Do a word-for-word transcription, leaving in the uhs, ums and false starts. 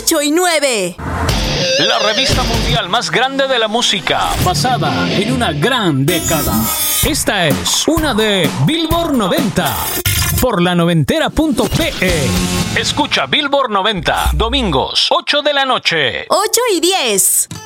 ocho y nueve. La revista mundial más grande de la música, basada en una gran década. Esta es una de Billboard noventa, por la noventera punto pe. Escucha Billboard noventa, domingos, ocho de la noche. ocho y diez.